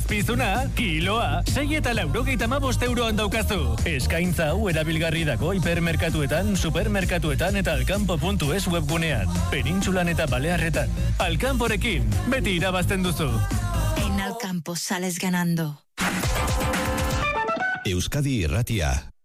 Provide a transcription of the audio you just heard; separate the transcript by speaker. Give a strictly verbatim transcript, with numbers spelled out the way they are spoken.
Speaker 1: zazpizuna, kiloa, sei eta laurogeita hamabost euroan daukazu. Eskaintza hau erabilgarri dago hipermerkatuetan, supermerkatuetan eta alkampo puntu es webgunean. Penintsulan eta Balearretan. Alkamporekin, beti irabazten duzu.
Speaker 2: En Alcampo sales ganando.
Speaker 3: Euskadi Irratia.